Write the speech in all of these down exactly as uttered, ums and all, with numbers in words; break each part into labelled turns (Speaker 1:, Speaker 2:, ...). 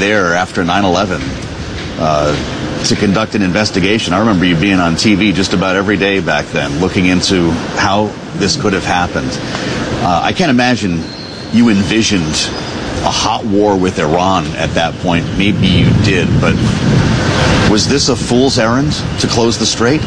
Speaker 1: there after nine eleven uh, to conduct an investigation. I remember you being on T V just about every day back then, looking into how this could have happened. Uh, I can't imagine you envisioned a hot war with Iran at that point. Maybe you did, but was this a fool's errand to close the strait?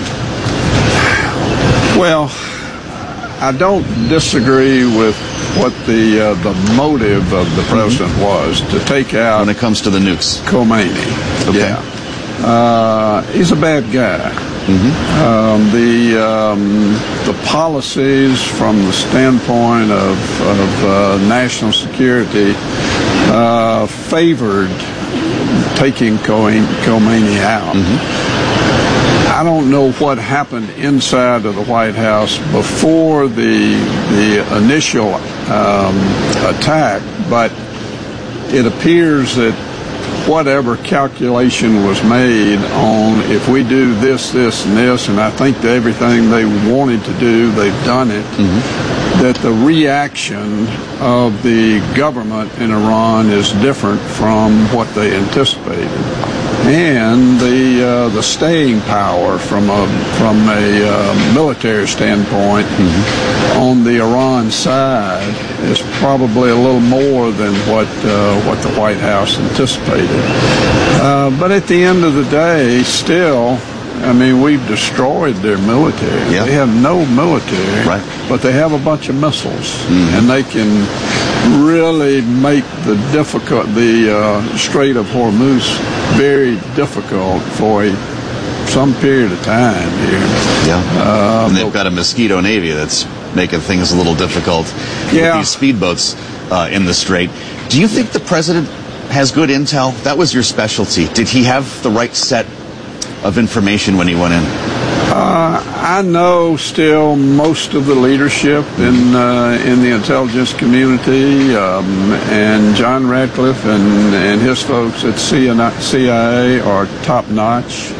Speaker 2: Well, I don't disagree with what the uh, the motive of the president mm-hmm. was to take out
Speaker 1: when it comes to the nukes.
Speaker 2: Khomeini.
Speaker 1: Okay.
Speaker 2: Yeah, uh, he's a bad guy. Mm-hmm. Um, the um, the policies from the standpoint of, of uh, national security uh, favored taking Khomeini out. Mm-hmm. I don't know what happened inside of the White House before the the initial um, attack, but it appears that whatever calculation was made on if we do this, this, and this, and I think that everything they wanted to do, they've done it, mm-hmm. that the reaction of the government in Iran is different from what they anticipated. And the uh, the staying power from a from a uh, military standpoint mm-hmm. on the Iran side is probably a little more than what uh, what the White House anticipated. Uh, but at the end of the day, still, I mean, we've destroyed their military.
Speaker 1: Yeah.
Speaker 2: They have no military,
Speaker 1: right.
Speaker 2: but they have a bunch of missiles,
Speaker 1: mm-hmm.
Speaker 2: and they can really make the difficult the uh, Strait of Hormuz very difficult for a, some period of time here.
Speaker 1: Yeah,
Speaker 2: uh,
Speaker 1: and they've got a Mosquito Navy that's making things a little difficult
Speaker 2: yeah.
Speaker 1: with these speedboats uh, in the Strait. Do you think the president has good intel? That was your specialty. Did he have the right set of information when he went in?
Speaker 2: Uh, I know still most of the leadership in uh, in the intelligence community, um, and John Ratcliffe and, and his folks at C I A are top notch.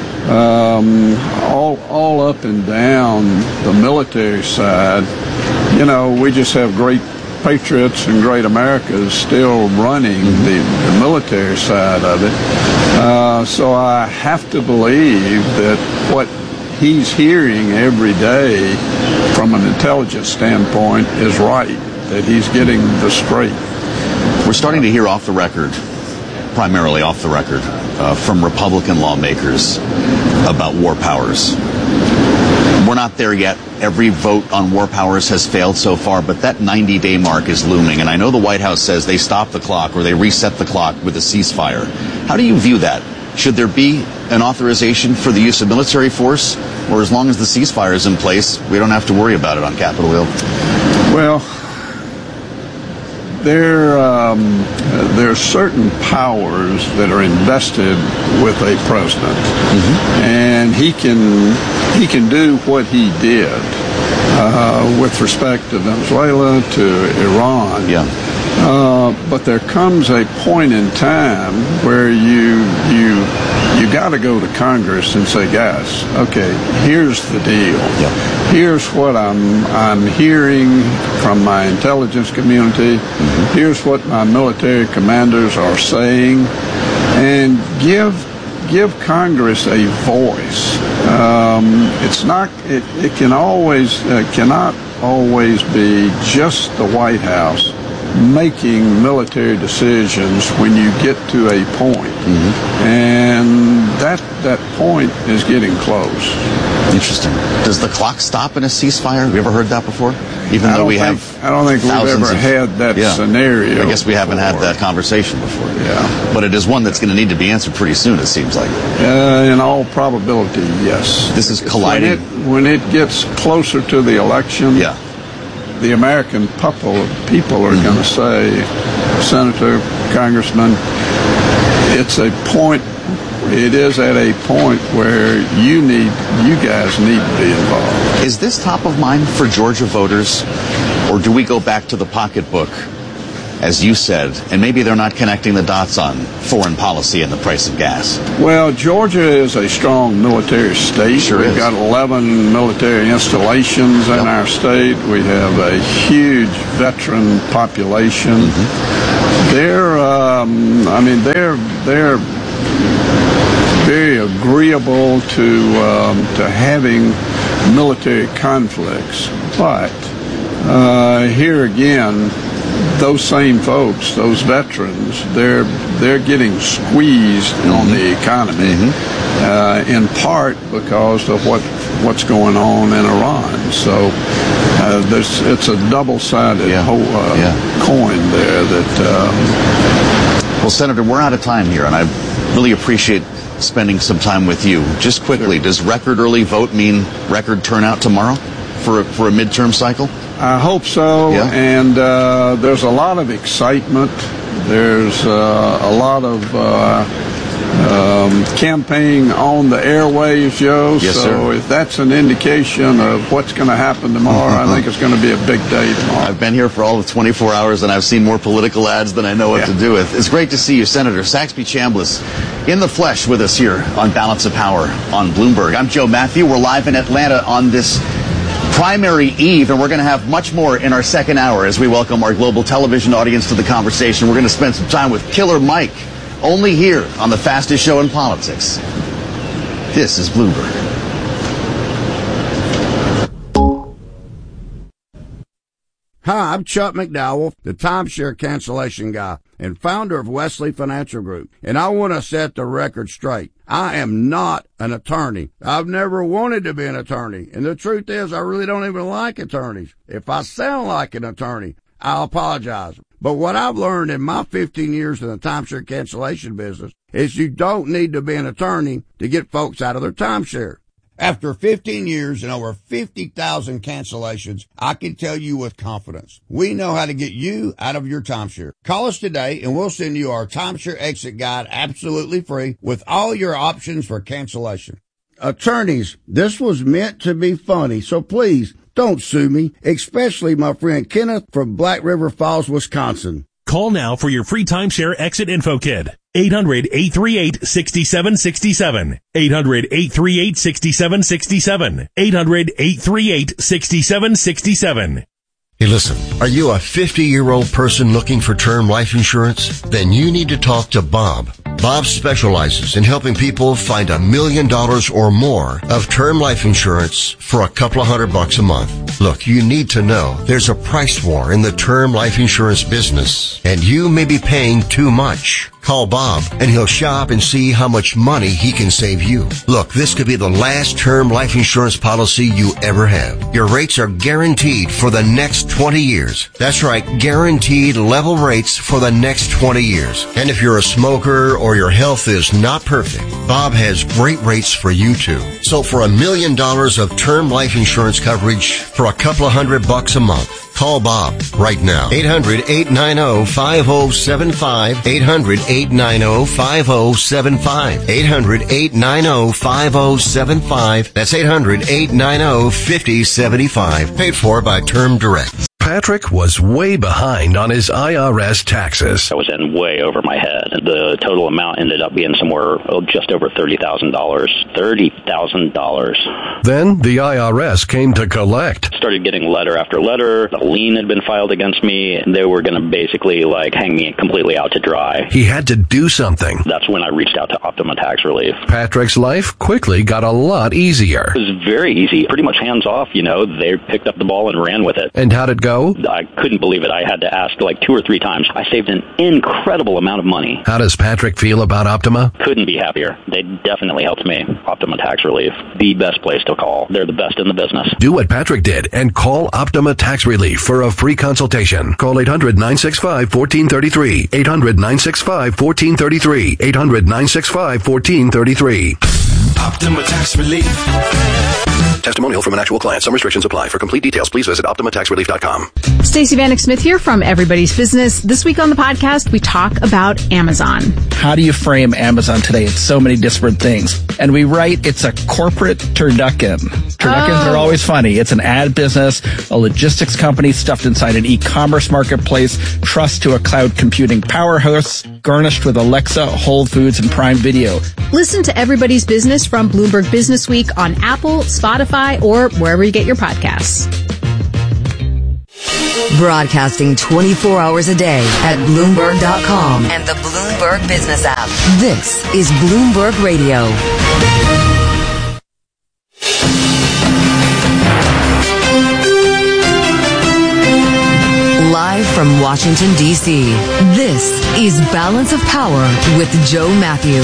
Speaker 2: Um, all all up and down the military side, you know, we just have great patriots and great Americans still running mm-hmm. the, the military side of it. Uh, so I have to believe that what he's hearing every day from an intelligence standpoint is right, that he's getting the straight.
Speaker 1: We're starting to hear off the record, primarily off the record, uh, from Republican lawmakers about war powers. We're not there yet. Every vote on war powers has failed so far, but that ninety-day mark is looming, and I know the White House says they stop the clock or they reset the clock with a ceasefire. How do you view that? Should there be an authorization for the use of military force, or as long as the ceasefire is in place, we don't have to worry about it on Capitol Hill?
Speaker 2: Well, there um, there are certain powers that are invested with a president, mm-hmm. and he can he can do what he did uh, with respect to Venezuela, to Iran.
Speaker 1: Yeah.
Speaker 2: Uh, but there comes a point in time where you you you got to go to Congress and say, guys, okay, here's the deal.
Speaker 1: Yeah.
Speaker 2: Here's what I'm I'm hearing from my intelligence community. Mm-hmm. Here's what my military commanders are saying, and give give Congress a voice. Um, it's not. It, it can always uh, cannot always be just the White House making military decisions when you get to a point. Mm-hmm. And that that point is getting close.
Speaker 1: Interesting. Does the clock stop in a ceasefire? Have you ever heard that before? Even
Speaker 2: I
Speaker 1: though we
Speaker 2: think,
Speaker 1: have
Speaker 2: I don't think we've ever
Speaker 1: of,
Speaker 2: had that
Speaker 1: yeah.
Speaker 2: scenario.
Speaker 1: I guess we haven't
Speaker 2: before.
Speaker 1: had that conversation before.
Speaker 2: Yeah.
Speaker 1: But it is one that's going to need to be answered pretty soon, it seems like.
Speaker 2: Uh, in all probability, yes.
Speaker 1: This is colliding.
Speaker 2: When it, when it gets closer to the election,
Speaker 1: yeah.
Speaker 2: the American people, people are mm-hmm. going to say, Senator, Congressman, it's a point, it is at a point where you need, you guys need to be involved.
Speaker 1: Is this top of mind for Georgia voters, or do we go back to the pocketbook, as you said, and maybe they're not connecting the dots on foreign policy and the price of gas?
Speaker 2: Well, Georgia is a strong military state.
Speaker 1: Sure
Speaker 2: We've
Speaker 1: is.
Speaker 2: got eleven military installations in
Speaker 1: yep.
Speaker 2: our state. We have a huge veteran population. Mm-hmm. they're, um, I mean, they're they're very agreeable to um, to having military conflicts, but uh, here again, those same folks, those veterans, they're they're getting squeezed mm-hmm. on the economy, mm-hmm. uh, in part because of what what's going on in Iran. So uh, there's it's a double-sided
Speaker 1: yeah.
Speaker 2: whole, uh, yeah. coin there. That um,
Speaker 1: well, Senator, we're out of time here, and I really appreciate spending some time with you. Just quickly, does record early vote mean record turnout tomorrow for a, for a midterm cycle?
Speaker 2: I hope so,
Speaker 1: yeah.
Speaker 2: and uh, there's a lot of excitement. There's uh, a lot of uh, um, campaigning on the airwaves, Joe.
Speaker 1: Yes,
Speaker 2: so
Speaker 1: sir.
Speaker 2: if that's an indication of what's going to happen tomorrow, I think it's going to be a big day tomorrow.
Speaker 1: I've been here for all of twenty-four hours, and I've seen more political ads than I know what
Speaker 2: yeah.
Speaker 1: to do with. It's great to see you, Senator Saxby Chambliss, in the flesh with us here on Balance of Power on Bloomberg. I'm Joe Matthew. We're live in Atlanta on this primary eve, and we're going to have much more in our second hour as we welcome our global television audience to the conversation. We're going to spend some time with Killer Mike, only here on the fastest show in politics. This is Bloomberg.
Speaker 3: Hi, I'm Chuck McDowell, the timeshare cancellation guy and founder of Wesley Financial Group, and I want to set the record straight. I am not an attorney. I've never wanted to be an attorney, and the truth is I really don't even like attorneys. If I sound like an attorney, I'll apologize. But what I've learned in my fifteen years in the timeshare cancellation business is you don't need to be an attorney to get folks out of their timeshare. After fifteen years and over fifty thousand cancellations, I can tell you with confidence, we know how to get you out of your timeshare. Call us today and we'll send you our timeshare exit guide absolutely free with all your options for cancellation. Attorneys, this was meant to be funny, so please don't sue me, especially my friend Kenneth from Black River Falls, Wisconsin.
Speaker 4: Call now for your free timeshare exit info kit. eight hundred, eight three eight, six seven six seven. eight hundred, eight three eight, six seven six seven. eight hundred, eight three eight, six seven six seven.
Speaker 5: Hey, listen, are you a fifty-year-old person looking for term life insurance? Then you need to talk to Bob. Bob specializes in helping people find a million dollars or more of term life insurance for a couple of hundred bucks a month. Look, you need to know there's a price war in the term life insurance business, and you may be paying too much. Call Bob, and he'll shop and see how much money he can save you. Look, this could be the last term life insurance policy you ever have. Your rates are guaranteed for the next twenty years. That's right, guaranteed level rates for the next twenty years. And if you're a smoker or your health is not perfect, Bob has great rates for you too. So for a million dollars of term life insurance coverage for a couple of hundred bucks a month, call Bob right now. eight hundred, eight nine zero, five zero seven five. eight hundred, eight nine zero, five zero seven five. eight hundred, eight nine zero, five zero seven five. That's eight hundred, eight nine zero, five zero seven five. Paid for by Term Direct.
Speaker 6: Patrick was way behind on his I R S taxes.
Speaker 7: I was in way over my head. The total amount ended up being somewhere oh, just over thirty thousand dollars. thirty thousand dollars.
Speaker 6: Then the I R S came to collect.
Speaker 7: Started getting letter after letter. A lien had been filed against me. They were going to basically like hang me completely out to dry.
Speaker 6: He had to do something.
Speaker 7: That's when I reached out to Optima Tax Relief.
Speaker 6: Patrick's life quickly got a lot easier.
Speaker 7: It was very easy. Pretty much hands off, you know. They picked up the ball and ran with it.
Speaker 6: And how'd it go?
Speaker 7: I couldn't believe it. I had to ask like two or three times. I saved an incredible amount of money.
Speaker 6: How does Patrick feel about Optima?
Speaker 7: Couldn't be happier. They definitely helped me. Optima Tax Relief, the best place to call. They're the best in the business.
Speaker 6: Do what Patrick did and call Optima Tax Relief for a free consultation. Call eight hundred, nine six five, one four three three. eight hundred, nine six five, one four three three. eight hundred, nine six five, one four three three.
Speaker 8: Optima Tax Relief.
Speaker 6: Testimonial from an actual client. Some restrictions apply. For complete details, please visit optima tax relief dot com.
Speaker 9: Stacey Vanek Smith here from Everybody's Business. This week on the podcast, we talk about Amazon.
Speaker 10: How do you frame Amazon today? It's so many disparate things. And we write it's a corporate turducken. Turduckens oh. are always funny. It's an ad business, a logistics company stuffed inside an e-commerce marketplace, trust to a cloud computing powerhouse, garnished with Alexa, Whole Foods, and Prime Video.
Speaker 9: Listen to Everybody's Business from Bloomberg Business Week on Apple, Spotify, or wherever you get your podcasts.
Speaker 11: Broadcasting twenty-four hours a day at Bloomberg dot com and the Bloomberg Business app. This is Bloomberg Radio. Live from Washington, D C, this is Balance of Power with Joe Matthew.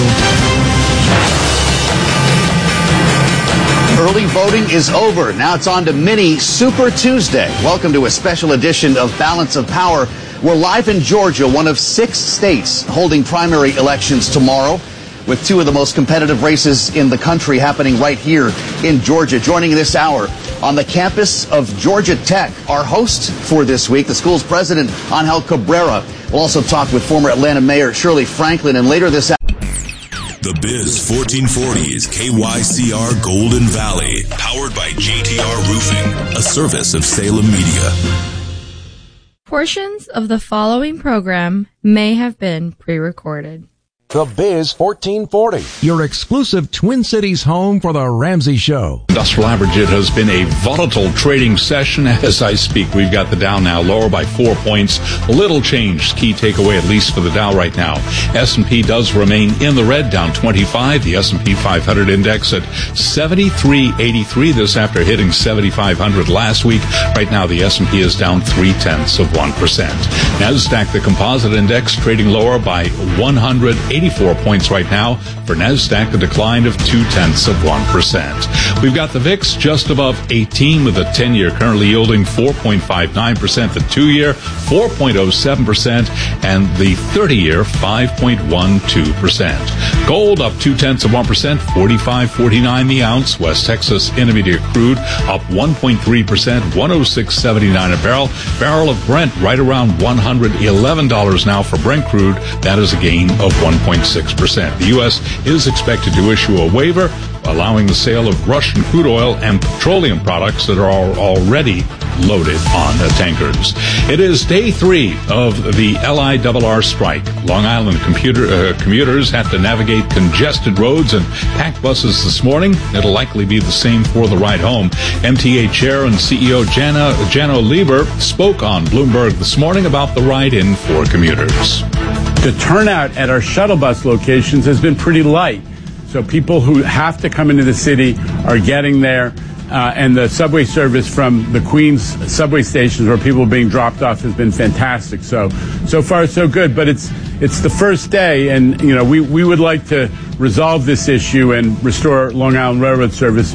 Speaker 1: Early voting is over. Now it's on to Mini Super Tuesday. Welcome to a special edition of Balance of Power. We're live in Georgia, one of six states holding primary elections tomorrow, with two of the most competitive races in the country happening right here in Georgia. Joining this hour on the campus of Georgia Tech, our host for this week, the school's president, Angel Cabrera. We'll also talk with former Atlanta Mayor Shirley Franklin, and later this hour,
Speaker 12: The Biz fourteen forty is K Y C R Golden Valley, powered by J T R Roofing, a service of Salem Media.
Speaker 13: Portions of the following program may have been pre-recorded.
Speaker 14: The Biz fourteen forty, your exclusive Twin Cities home for the Ramsey Show.
Speaker 15: Industrial average, it has been a volatile trading session as I speak. We've got the Dow now lower by four points. Little change. Key takeaway, at least for the Dow right now. S and P does remain in the red, down twenty-five. The S and P five hundred index at seventy-three eighty-three. This after hitting seventy-five hundred last week. Right now, the S and P is down three tenths of one percent. NASDAQ, the composite index, trading lower by one hundred eighty-four points right now. For NASDAQ, a decline of two tenths of one percent. We've got the V I X just above eighteen with a ten-year currently yielding four point five nine percent, the two-year four point oh seven percent, and the thirty-year five point one two percent. Gold up two tenths of one percent, forty-five forty-nine the ounce. West Texas Intermediate crude up one point three percent, one oh six seventy-nine a barrel. Barrel of Brent right around one hundred eleven dollars now for Brent crude. That is a gain of one point six percent. The U S is expected to issue a waiver allowing the sale of Russian crude oil and petroleum products that are already loaded on the tankers. It is day three of the L I R R strike. Long Island computer, uh, commuters had to navigate congested roads and packed buses this morning. It'll likely be the same for the ride home. M T A Chair and C E O Jana, Janno Lieber spoke on Bloomberg this morning about the ride-in for commuters.
Speaker 16: The turnout at our shuttle bus locations has been pretty light. So people who have to come into the city are getting there. Uh, and the subway service from the Queens subway stations where people are being dropped off has been fantastic. So, so far so good, but it's, it's the first day and, you know, we, we would like to resolve this issue and restore Long Island Railroad service.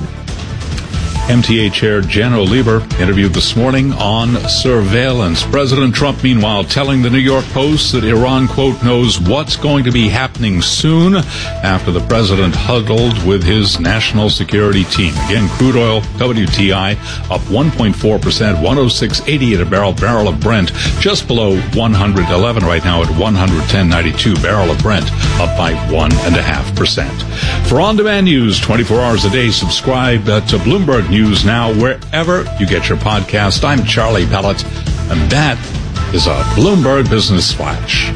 Speaker 15: M T A Chair Janno Lieber interviewed this morning on surveillance. President Trump, meanwhile, telling the New York Post that Iran, quote, knows what's going to be happening soon after the president huddled with his national security team. Again, crude oil, W T I, up one point four percent, one oh six eighty at a barrel. Barrel of Brent just below one hundred eleven right now at one hundred ten ninety-two. Barrel of Brent up by one point five percent. For on-demand news twenty-four hours a day, subscribe uh, to Bloomberg News Now wherever you get your podcast. I'm Charlie Pellet, and that is a Bloomberg Business Flash.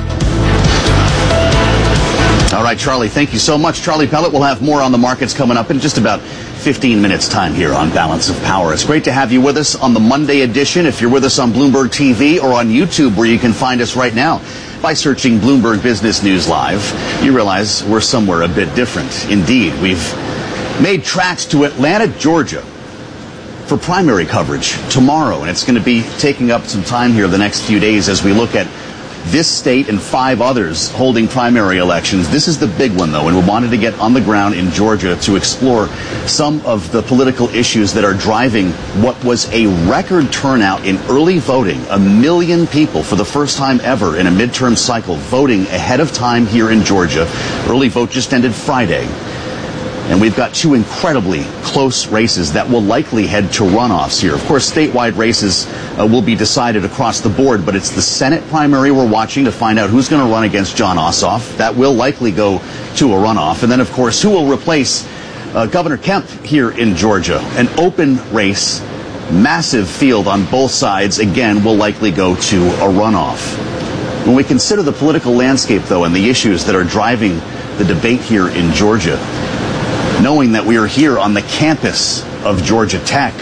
Speaker 1: All right, Charlie, thank you so much. Charlie Pellet will have more on the markets coming up in just about fifteen minutes time here on Balance of Power. It's great to have you with us on the Monday edition. If you're with us on Bloomberg T V or on YouTube, where you can find us right now by searching Bloomberg Business News Live, you realize we're somewhere a bit different. Indeed, we've made tracks to Atlanta, Georgia, for primary coverage tomorrow, and it's going to be taking up some time here the next few days as we look at this state and five others holding primary elections. This is the big one, though, and we wanted to get on the ground in Georgia to explore some of the political issues that are driving what was a record turnout in early voting. A million people for the first time ever in a midterm cycle voting ahead of time here in Georgia. Early vote just ended Friday. And we've got two incredibly close races that will likely head to runoffs here. Of course, statewide races uh, will be decided across the board, but it's the Senate primary we're watching to find out who's going to run against Jon Ossoff. That will likely go to a runoff. And then, of course, who will replace uh, Governor Kemp here in Georgia? An open race, massive field on both sides, again, will likely go to a runoff. When we consider the political landscape, though, and the issues that are driving the debate here in Georgia, knowing that we are here on the campus of Georgia Tech,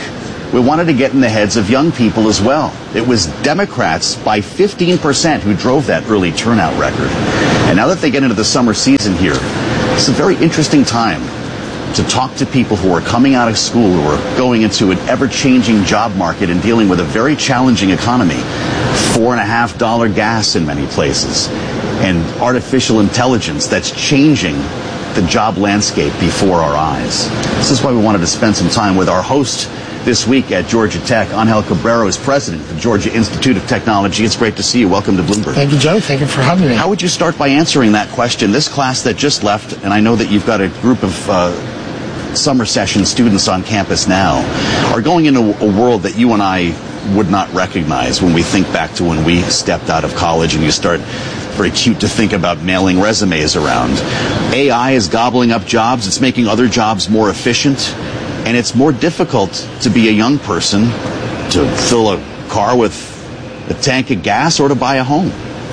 Speaker 1: we wanted to get in the heads of young people as well. It was Democrats by fifteen percent who drove that early turnout record. And now that they get into the summer season here, it's a very interesting time to talk to people who are coming out of school, who are going into an ever-changing job market and dealing with a very challenging economy. Four and a half dollar gas in many places, and artificial intelligence that's changing the job landscape before our eyes. This is why we wanted to spend some time with our host this week at Georgia Tech. Angel Cabrero is president of the Georgia Institute of Technology. It's great to see you. Welcome to Bloomberg.
Speaker 17: Thank you, Joe. Thank you for having me.
Speaker 1: How would you start by answering that question? This class that just left, and I know that you've got a group of uh, summer session students on campus now, are going into a world that you and I would not recognize when we think back to when we stepped out of college, and you start very cute to think about mailing resumes around. A I is gobbling up jobs. It's making other jobs more efficient. And it's more difficult to be a young person, to fill a car with a tank of gas, or to buy a home.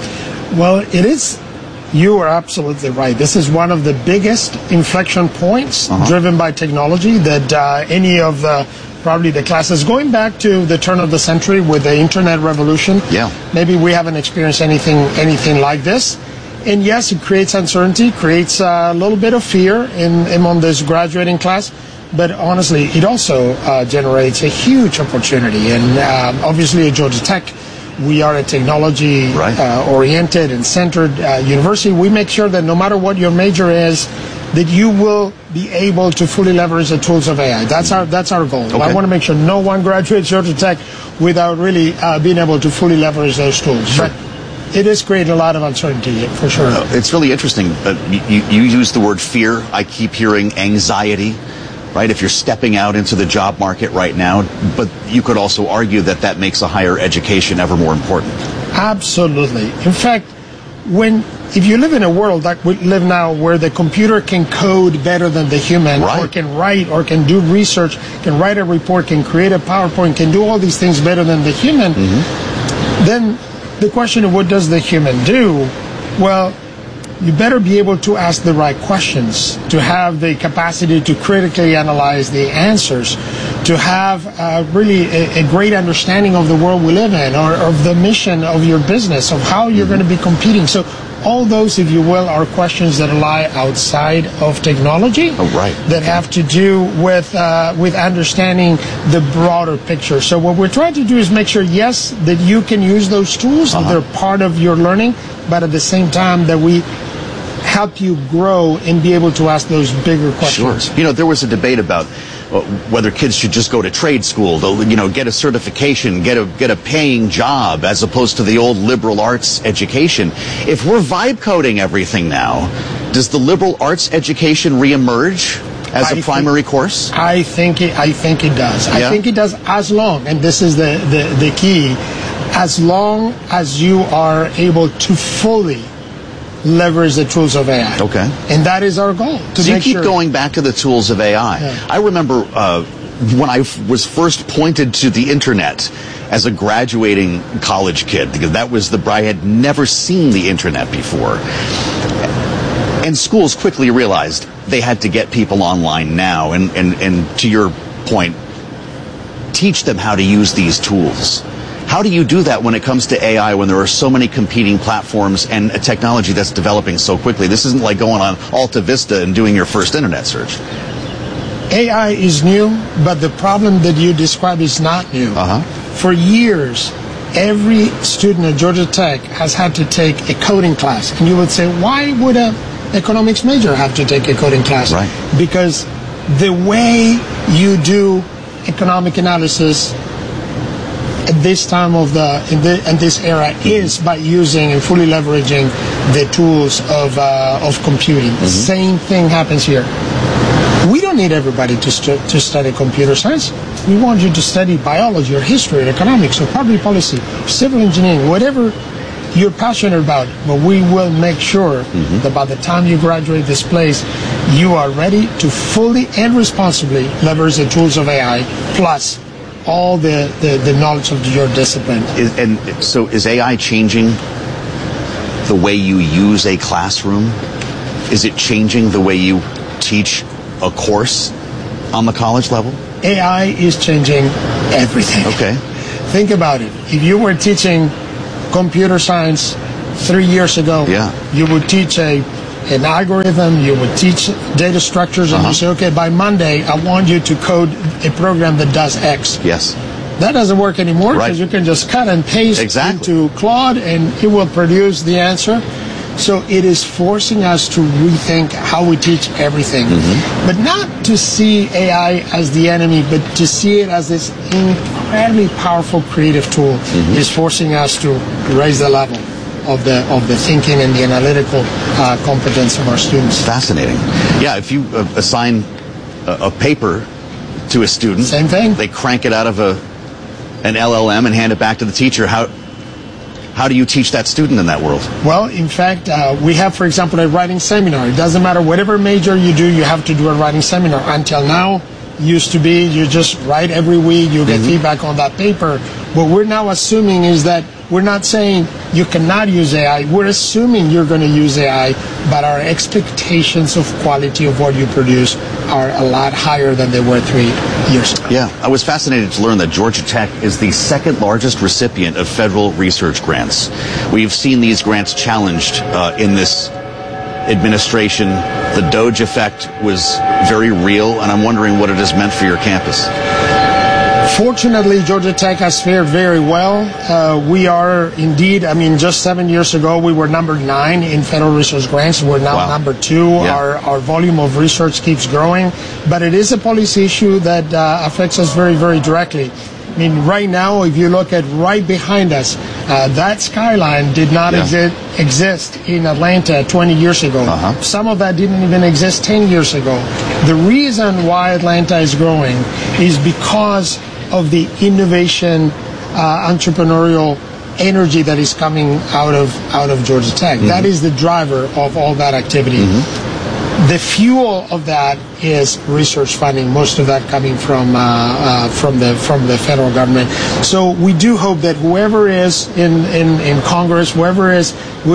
Speaker 17: Well, it is. You are absolutely right. This is one of the biggest inflection points uh-huh. driven by technology that uh, any of the probably the classes going back to the turn of the century with the internet revolution.
Speaker 1: Yeah.
Speaker 17: Maybe we haven't experienced anything anything like this. And yes, it creates uncertainty, creates a little bit of fear in among this graduating class. But honestly, it also uh, generates a huge opportunity. And um, obviously at Georgia Tech, we are a technology
Speaker 1: right.
Speaker 17: uh, oriented and centered uh, university. We make sure that no matter what your major is, that you will be able to fully leverage the tools of A I. That's our that's our goal.
Speaker 1: Okay.
Speaker 17: I want to make sure no one graduates Georgia Tech without really uh, being able to fully leverage those tools.
Speaker 1: Sure.
Speaker 17: But it is creating a lot of uncertainty, for sure.
Speaker 1: Uh, it's really interesting. Uh, you, you use the word fear. I keep hearing anxiety. Right, if you're stepping out into the job market right now, but you could also argue that that makes a higher education ever more important.
Speaker 17: Absolutely. In fact, when if you live in a world like we live now, where the computer can code better than the human,
Speaker 1: right.
Speaker 17: or can write, or can do research, can write a report, can create a PowerPoint, can do all these things better than the human, mm-hmm. then the question of what does the human do? Well, you better be able to ask the right questions, to have the capacity to critically analyze the answers, to have uh, really a, a great understanding of the world we live in, or of the mission of your business, of how you're going to be competing. So all those, if you will, are questions that lie outside of technology.
Speaker 1: Oh, right.
Speaker 17: That have to do with uh, with understanding the broader picture. So what we're trying to do is make sure, yes, that you can use those tools, uh-huh. that they're part of your learning, but at the same time that we help you grow and be able to ask those bigger questions.
Speaker 1: Sure. You know, there was a debate about uh, whether kids should just go to trade school, to, you know, get a certification, get a get a paying job, as opposed to the old liberal arts education. If we're vibe coding everything now, does the liberal arts education reemerge as a I primary
Speaker 17: think,
Speaker 1: course?
Speaker 17: I think it, I think it does.
Speaker 1: Yeah.
Speaker 17: I think it does, as long, and this is the, the, the key, as long as you are able to fully leverage the tools of A I.
Speaker 1: Okay.
Speaker 17: And that is our goal. To
Speaker 1: so you
Speaker 17: make
Speaker 1: keep
Speaker 17: sure.
Speaker 1: going back to the tools of A I.
Speaker 17: Yeah.
Speaker 1: I remember uh, when I f- was first pointed to the internet as a graduating college kid, because that was the, I had never seen the internet before. And schools quickly realized they had to get people online now, and, and, and to your point, teach them how to use these tools. How do you do that when it comes to A I, when there are so many competing platforms and a technology that's developing so quickly? This isn't like going on Alta Vista and doing your first internet search.
Speaker 17: A I is new, but the problem that you describe is not new.
Speaker 1: Uh-huh.
Speaker 17: For years, every student at Georgia Tech has had to take a coding class. And you would say, why would an economics major have to take a coding class?
Speaker 1: Right.
Speaker 17: Because the way you do economic analysis at this time of the in, the, in this era is by using and fully leveraging the tools of uh, of computing. Mm-hmm. The same thing happens here. We don't need everybody to stu- to study computer science. We want you to study biology or history or economics or public policy, or civil engineering, whatever you're passionate about. But we will make sure mm-hmm. that by the time you graduate this place, you are ready to fully and responsibly leverage the tools of A I plus all the, the, the knowledge of your discipline.
Speaker 1: Is, and so is A I changing the way you use a classroom? Is it changing the way you teach a course on the college level?
Speaker 17: A I is changing everything.
Speaker 1: Okay.
Speaker 17: Think about it. If you were teaching computer science three years ago,
Speaker 1: yeah.
Speaker 17: you would teach a an algorithm, you would teach data structures, and
Speaker 1: uh-huh.
Speaker 17: you say, okay, by Monday, I want you to code a program that does X.
Speaker 1: Yes.
Speaker 17: That doesn't work anymore because
Speaker 1: right.
Speaker 17: you can just cut and paste
Speaker 1: exactly.
Speaker 17: into Claude, and it will produce the answer. So it is forcing us to rethink how we teach everything. Mm-hmm. But not to see A I as the enemy, but to see it as this incredibly powerful creative tool. Mm-hmm. It's forcing us to raise the level of the of the thinking and the analytical uh, competence of our students.
Speaker 1: Fascinating. Yeah, if you uh, assign a, a paper to a student,
Speaker 17: same thing.
Speaker 1: They crank it out of a an L L M and hand it back to the teacher. How how do you teach that student in that world?
Speaker 17: Well, in fact, uh, we have, for example, a writing seminar. It doesn't matter whatever major you do, you have to do a writing seminar. Until now, used to be you just write every week, you get mm-hmm. feedback on that paper. What we're now assuming is that we're not saying you cannot use A I. We're assuming you're going to use A I, but our expectations of quality of what you produce are a lot higher than they were three years ago.
Speaker 1: Yeah, I was fascinated to learn that Georgia Tech is the second largest recipient of federal research grants. We've seen these grants challenged uh, in this administration. The Doge effect was very real, and I'm wondering what it has meant for your campus.
Speaker 17: Fortunately, Georgia Tech has fared very well. Uh, we are indeed, I mean, just seven years ago, we were number nine in federal research grants. We're now
Speaker 1: wow.
Speaker 17: number two.
Speaker 1: Yeah.
Speaker 17: Our, our volume of research keeps growing. But it is a policy issue that uh, affects us very, very directly. I mean, right now, if you look at right behind us, uh, that skyline did not
Speaker 1: yeah.
Speaker 17: exi- exist in Atlanta twenty years ago. Uh-huh. Some of that didn't even exist ten years ago. The reason why Atlanta is growing is because of the innovation, uh, entrepreneurial energy that is coming out of out of Georgia Tech. Mm-hmm. That is the driver of all that activity. Mm-hmm. The fuel of that is research funding. Most of that coming from uh, uh, from the from the federal government. So we do hope that whoever is in, in, in Congress, whoever is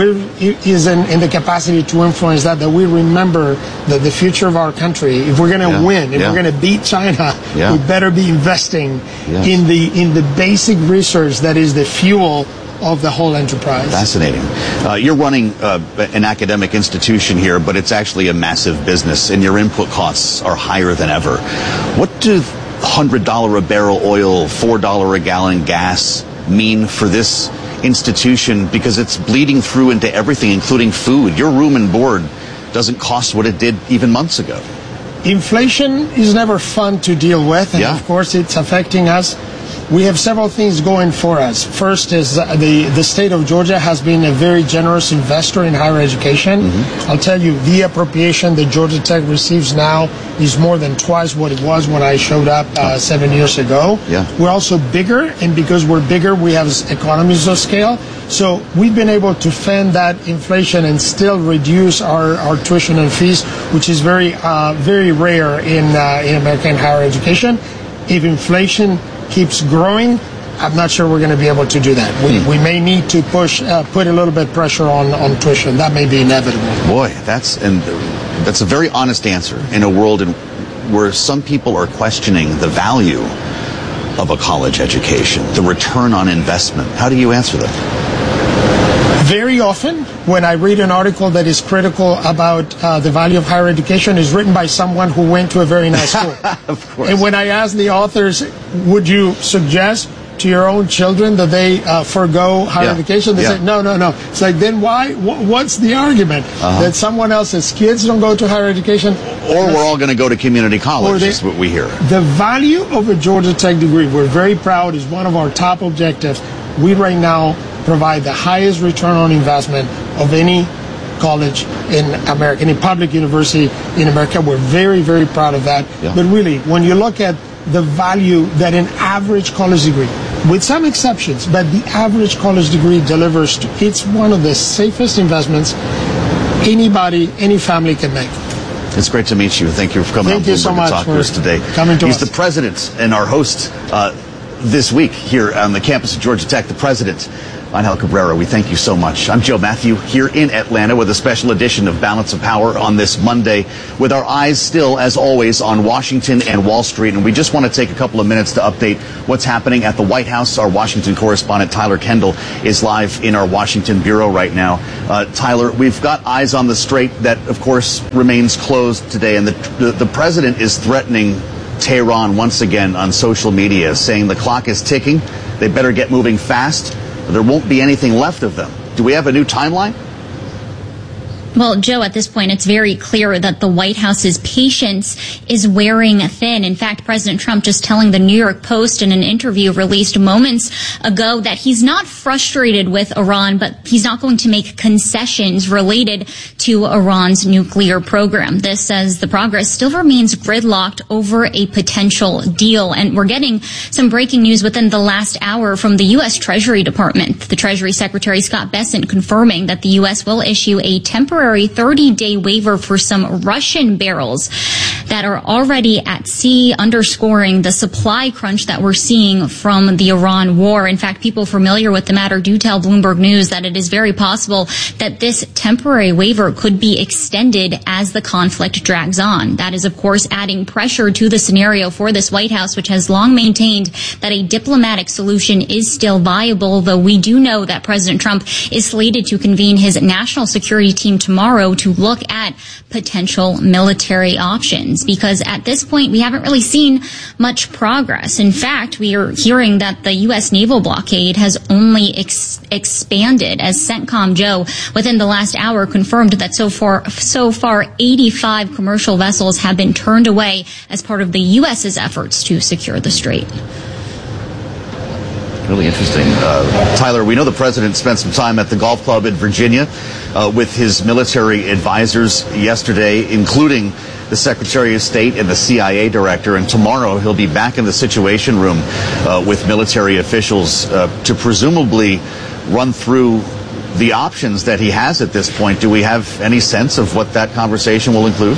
Speaker 17: is in, in the capacity to influence that, that we remember that the future of our country, if we're going to yeah. win, if yeah. we're going to beat China, yeah. we better be investing yes. in the in the basic research that is the fuel of the whole enterprise.
Speaker 1: Fascinating. Uh, you're running uh, an academic institution here, but it's actually a massive business, and your input costs are higher than ever. What do one hundred dollars a barrel oil, four dollars a gallon gas mean for this institution? Because it's bleeding through into everything, including food. Your room and board doesn't cost what it did even months ago.
Speaker 17: Inflation is never fun to deal with, and yeah. of course it's affecting us. We have several things going for us. First is uh, the, the state of Georgia has been a very generous investor in higher education. Mm-hmm. I'll tell you, the appropriation that Georgia Tech receives now is more than twice what it was when I showed up uh, seven years ago.
Speaker 1: Yeah.
Speaker 17: We're also bigger, and because we're bigger, we have economies of scale. So we've been able to fend that inflation and still reduce our, our tuition and fees, which is very, uh, very rare in, uh, in American higher education. If inflation keeps growing, I'm not sure we're going to be able to do that. We, mm. we may need to push, uh, put a little bit of pressure on, on tuition. That may be inevitable.
Speaker 1: Boy, that's and that's a very honest answer in a world in, where some people are questioning the value of a college education, the return on investment. How do you answer that?
Speaker 17: Very often, when I read an article that is critical about uh, the value of higher education, is written by someone who went to a very nice school.
Speaker 1: Of course.
Speaker 17: And when I ask the authors, would you suggest to your own children that they uh, forego higher
Speaker 1: yeah.
Speaker 17: education? They
Speaker 1: yeah.
Speaker 17: say, no, no, no. It's like, then why? Wh- what's the argument? Uh-huh. That someone else's kids don't go to higher education?
Speaker 1: Or we're all going to go to community college, is what we hear.
Speaker 17: The value of a Georgia Tech degree, we're very proud, is one of our top objectives. We right now provide the highest return on investment of any college in America, any public university in America. We're very, very proud of that.
Speaker 1: Yeah.
Speaker 17: But really, when you look at the value that an average college degree, with some exceptions, but the average college degree delivers, to, it's one of the safest investments anybody, any family can make.
Speaker 1: It's great to meet you. Thank you for coming
Speaker 17: Thank
Speaker 1: on
Speaker 17: you so
Speaker 1: Bloomberg
Speaker 17: much
Speaker 1: to talk
Speaker 17: for
Speaker 1: to us today.
Speaker 17: Coming to
Speaker 1: He's
Speaker 17: us.
Speaker 1: the president and our host uh, this week here on the campus of Georgia Tech, the president Angel Cabrera, we thank you so much. I'm Joe Matthew here in Atlanta with a special edition of Balance of Power on this Monday, with our eyes still, as always, on Washington and Wall Street. And we just want to take a couple of minutes to update what's happening at the White House. Our Washington correspondent, Tyler Kendall, is live in our Washington bureau right now. Uh, Tyler, we've got eyes on the Strait that, of course, remains closed today. And the, the, the president is threatening Tehran once again on social media, saying the clock is ticking. They better get moving fast. There won't be anything left of them. Do we have a new timeline?
Speaker 18: Well, Joe, at this point, it's very clear that the White House's patience is wearing thin. In fact, President Trump just telling the New York Post in an interview released moments ago that he's not frustrated with Iran, but he's not going to make concessions related to Iran's nuclear program. This says the progress still remains gridlocked over a potential deal. And we're getting some breaking news within the last hour from the U S Treasury Department. The Treasury Secretary Scott Bessent confirming that the U S will issue a temporary thirty-day waiver for some Russian barrels that are already at sea, underscoring the supply crunch that we're seeing from the Iran war. In fact, people familiar with the matter do tell Bloomberg News that it is very possible that this temporary waiver could be extended as the conflict drags on. That is, of course, adding pressure to the scenario for this White House, which has long maintained that a diplomatic solution is still viable, though we do know that President Trump is slated to convene his national security team tomorrow to look at potential military options, because at this point we haven't really seen much progress. In fact, we are hearing that the U S naval blockade has only ex- expanded, as CENTCOM Joe within the last hour confirmed that so far so far eighty-five commercial vessels have been turned away as part of the U S's efforts to secure the strait.
Speaker 1: Really interesting. Uh, Tyler, we know the president spent some time at the golf club in Virginia uh, with his military advisors yesterday, including the Secretary of State and the C I A director. And tomorrow he'll be back in the Situation Room uh, with military officials uh, to presumably run through the options that he has at this point. Do we have any sense of what that conversation will include?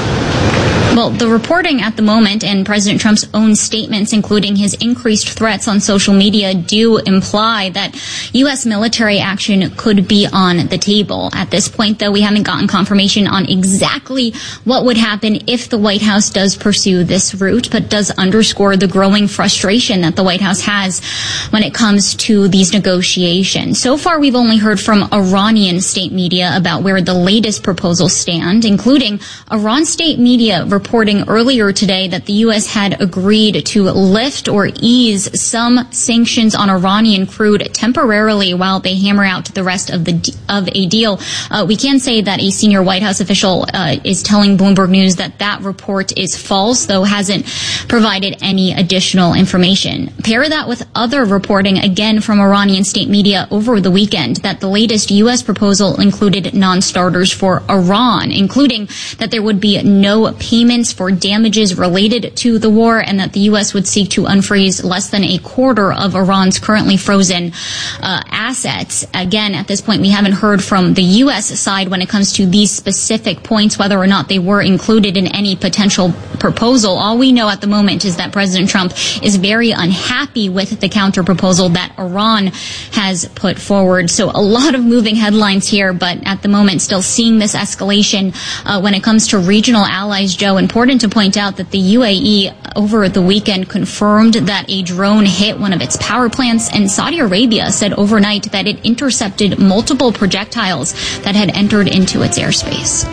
Speaker 18: Well, the reporting at the moment and President Trump's own statements, including his increased threats on social media, do imply that U S military action could be on the table. At this point, though, we haven't gotten confirmation on exactly what would happen if the White House does pursue this route, but does underscore the growing frustration that the White House has when it comes to these negotiations. So far, we've only heard from Iranian state media about where the latest proposals stand, including Iran state media reporting reporting earlier today that the U S had agreed to lift or ease some sanctions on Iranian crude temporarily while they hammer out the rest of the of a deal. Uh, we can say that a senior White House official uh, is telling Bloomberg News that that report is false, though hasn't provided any additional information. Pair that with other reporting, again from Iranian state media over the weekend, that the latest U S proposal included non-starters for Iran, including that there would be no payment for damages related to the war, and that the U S would seek to unfreeze less than a quarter of Iran's currently frozen uh, assets. Again, at this point, we haven't heard from the U S side when it comes to these specific points, whether or not they were included in any potential proposal. All we know at the moment is that President Trump is very unhappy with the counter-proposal that Iran has put forward. So a lot of moving headlines here, but at the moment, still seeing this escalation uh, when it comes to regional allies, Joe. Important to point out that the U A E over the weekend confirmed that a drone hit one of its power plants, and Saudi Arabia said overnight that it intercepted multiple projectiles that had entered into its airspace.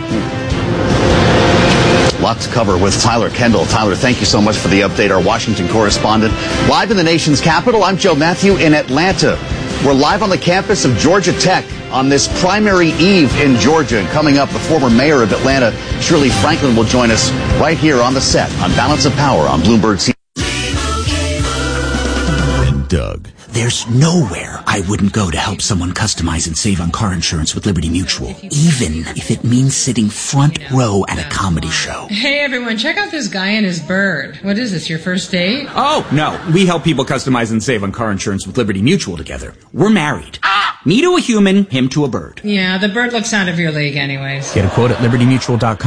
Speaker 1: Lot to cover with Tyler Kendall. Tyler, thank you so much for the update. Our Washington correspondent. Live in the nation's capital, I'm Joe Matthew in Atlanta. We're live on the campus of Georgia Tech on this primary eve in Georgia. And coming up, the former mayor of Atlanta, Shirley Franklin, will join us right here on the set on Balance of Power on Bloomberg C.
Speaker 19: And Doug. There's nowhere I wouldn't go to help someone customize and save on car insurance with Liberty Mutual, even if it means sitting front row at a comedy show.
Speaker 20: Hey everyone, check out this guy and his bird. What is this, your first date?
Speaker 21: Oh, no. We help people customize and save on car insurance with Liberty Mutual together. We're married. Ah! Me to a human, him to a bird.
Speaker 20: Yeah, the bird looks out of your league anyways.
Speaker 21: Get a quote at liberty mutual dot com.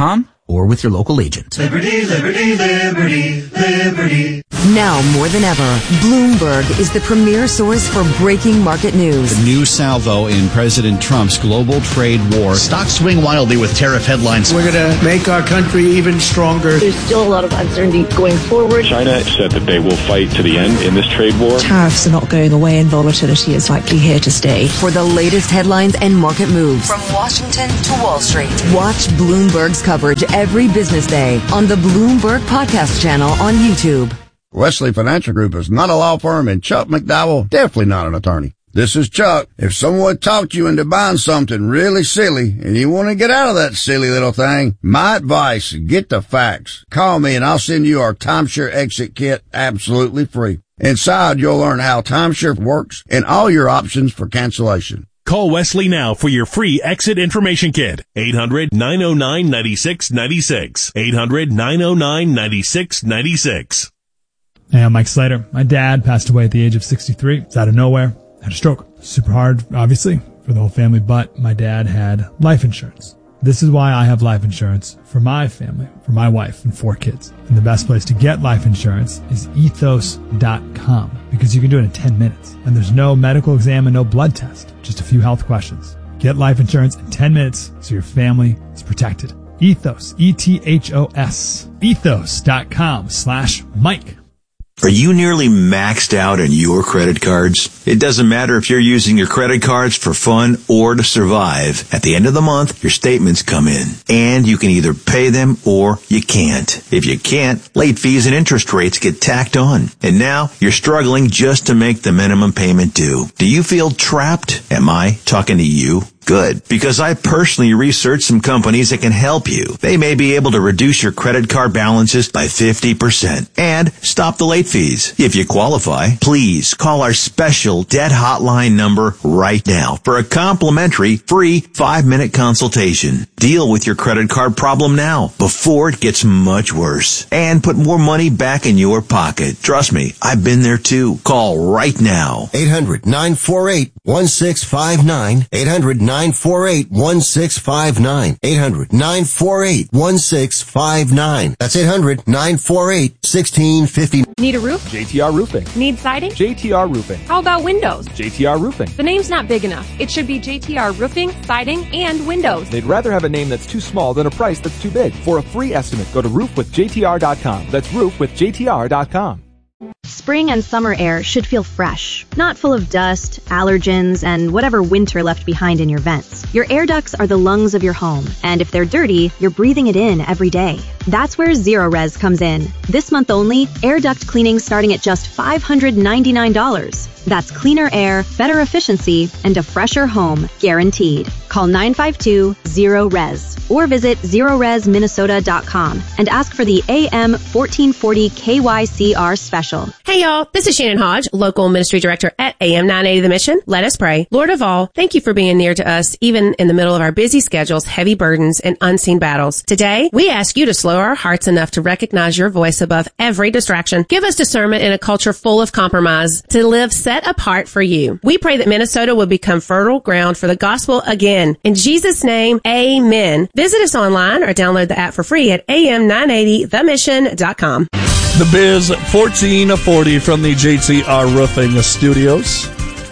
Speaker 19: or with your local agent.
Speaker 8: Liberty, liberty, liberty, liberty.
Speaker 11: Now more than ever, Bloomberg is the premier source for breaking market news.
Speaker 2: The new salvo in President Trump's global trade war.
Speaker 1: Stocks swing wildly with tariff headlines.
Speaker 22: We're going to make our country even stronger.
Speaker 23: There's still a lot of uncertainty going forward.
Speaker 24: China said that they will fight to the end in this trade war.
Speaker 25: Tariffs are not going away and volatility is likely here to stay.
Speaker 11: For the latest headlines and market moves from Washington to Wall Street, watch Bloomberg's coverage every business day on the Bloomberg Podcast channel on YouTube.
Speaker 3: Wesley Financial Group is not a law firm, and Chuck McDowell, definitely not an attorney. This is Chuck. If someone talked you into buying something really silly and you want to get out of that silly little thing, my advice, get the facts. Call me and I'll send you our timeshare exit kit absolutely free. Inside, you'll learn how timeshare works and all your options for cancellation.
Speaker 4: Call Wesley now for your free exit information kit. eight hundred, nine oh nine, nine six nine six. eight hundred, nine oh nine, nine six nine six.
Speaker 26: Hey, I'm Mike Slater. My dad passed away at the age of sixty-three. It's out of nowhere. Had a stroke. Super hard, obviously, for the whole family, but my dad had life insurance. This is why I have life insurance for my family, for my wife and four kids. And the best place to get life insurance is ethos dot com because you can do it in ten minutes. And there's no medical exam and no blood test, just a few health questions. Get life insurance in ten minutes so your family is protected. Ethos, E T H O S, ethos dot com slash Mike.
Speaker 27: Are you nearly maxed out on your credit cards? It doesn't matter if you're using your credit cards for fun or to survive. At the end of the month, your statements come in, and you can either pay them or you can't. If you can't, late fees and interest rates get tacked on. And now you're struggling just to make the minimum payment due. Do you feel trapped? Am I talking to you? Good, because I personally researched some companies that can help you. They may be able to reduce your credit card balances by fifty percent and stop the late fees. If you qualify, please call our special debt hotline number right now for a complimentary free five-minute consultation. Deal with your credit card problem now before it gets much worse and put more money back in your pocket. Trust me, I've been there too. Call right now.
Speaker 5: eight hundred, nine four eight, one six five nine. eight hundred, nine four eight, one six five nine. eight hundred, nine four eight, one six five nine. That's eight hundred, nine four eight, one six five nine.
Speaker 28: Need a roof?
Speaker 29: J T R Roofing.
Speaker 28: Need siding?
Speaker 29: J T R Roofing.
Speaker 28: How about windows?
Speaker 29: J T R Roofing.
Speaker 28: The name's not big enough. It should be J T R Roofing, Siding, and Windows.
Speaker 29: They'd rather have a name that's too small than a price that's too big. For a free estimate, go to roof with J T R dot com. That's roof with J T R dot com.
Speaker 30: Spring and summer air should feel fresh, not full of dust, allergens, and whatever winter left behind in your vents. Your air ducts are the lungs of your home, and if they're dirty, you're breathing it in every day. That's where Zerorez comes in. This month only, air duct cleaning starting at just five hundred ninety-nine dollars. That's cleaner air, better efficiency, and a fresher home, guaranteed. Call nine five two, zero res or visit zero res minnesota dot com and ask for the A M fourteen forty K Y C R special.
Speaker 31: Hey y'all, this is Shannon Hodge, local ministry director at A M nine eighty The Mission. Let us pray. Lord of all, thank you for being near to us, even in the middle of our busy schedules, heavy burdens, and unseen battles. Today, we ask you to slow our hearts enough to recognize your voice above every distraction. Give us discernment in a culture full of compromise to live set apart for you. We pray that Minnesota will become fertile ground for the gospel again. In Jesus' name, amen. Visit us online or download the app for free at A M nine eighty the mission dot com.
Speaker 32: The Biz fourteen forty from the J T R Roofing Studios.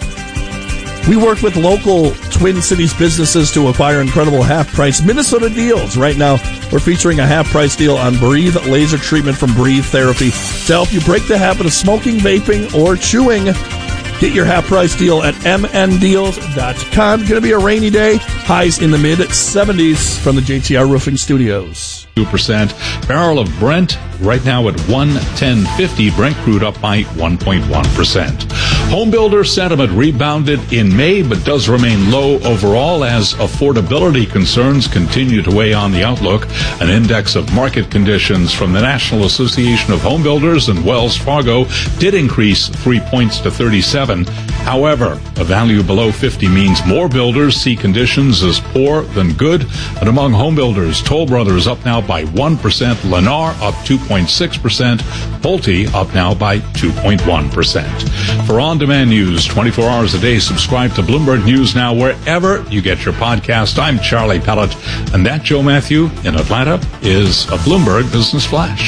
Speaker 32: We work with local Twin Cities businesses to acquire incredible half-price Minnesota deals. Right now, we're featuring a half-price deal on Breathe laser treatment from Breathe Therapy to help you break the habit of smoking, vaping, or chewing. Get your half-price deal at m n deals dot com. Going to be a rainy day. Highs in the mid seventies from the J T R Roofing Studios.
Speaker 15: two percent. Barrel of Brent right now at one ten fifty. Brent crude up by one point one percent. Homebuilder sentiment rebounded in May, but does remain low overall as affordability concerns continue to weigh on the outlook. An index of market conditions from the National Association of Homebuilders and Wells Fargo did increase three points to thirty-seven. However, a value below fifty means more builders see conditions as poor than good. And among homebuilders, Toll Brothers up now by one percent, Lennar up two point six percent, Pulte up now by two point one percent. For on-demand news twenty-four hours a day, subscribe to Bloomberg News Now wherever you get your podcast. I'm Charlie Pellet, and that Joe Matthew in Atlanta is a Bloomberg Business Flash.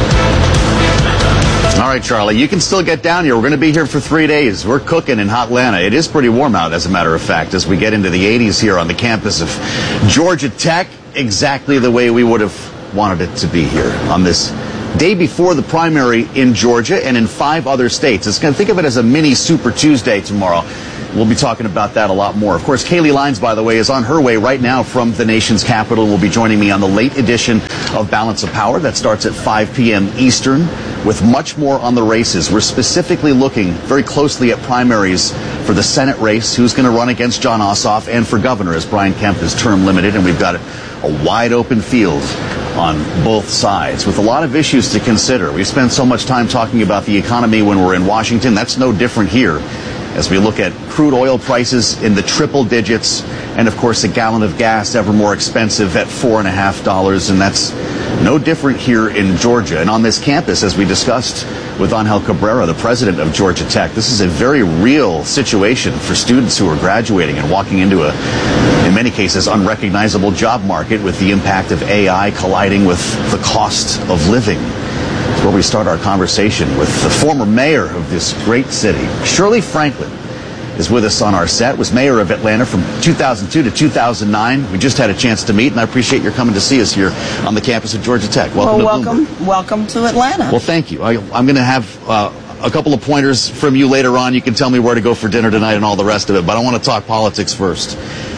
Speaker 1: All right, Charlie, you can still get down here. We're going to be here for three days. We're cooking in hot Atlanta. It is pretty warm out, as a matter of fact, as we get into the eighties here on the campus of Georgia Tech, exactly the way we would have wanted it to be here on this day before the primary in Georgia and in five other states. It's going to think of it as a mini Super Tuesday tomorrow. We'll be talking about that a lot more. Of course, Kaylee Lines, by the way, is on her way right now from the nation's capital. Will be joining me on the late edition of Balance of Power. That starts at five p.m. Eastern, with much more on the races. We're specifically looking very closely at primaries for the Senate race, who's going to run against Jon Ossoff, and for governor, as Brian Kemp is term limited, and we've got a wide open field on both sides with a lot of issues to consider. We spend so much time talking about the economy when we're in Washington. That's no different here, as we look at crude oil prices in the triple digits, and of course a gallon of gas ever more expensive at four and a half dollars, and that's no different here in Georgia. And on this campus, as we discussed with Angel Cabrera, the president of Georgia Tech, this is a very real situation for students who are graduating and walking into a, in many cases, unrecognizable job market, with the impact of A I colliding with the cost of living. It's where we start our conversation with the former mayor of this great city. Shirley Franklin is with us on our set, was mayor of Atlanta from two thousand two to two thousand nine. We just had a chance to meet, and I appreciate your coming to see us here on the campus of Georgia Tech. Welcome
Speaker 6: well,
Speaker 1: to
Speaker 6: welcome,
Speaker 1: Bloomberg.
Speaker 6: Welcome to Atlanta.
Speaker 1: Well, thank you. I, I'm going to have uh, a couple of pointers from you later on. You can tell me where to go for dinner tonight and all the rest of it, but I want to talk politics first.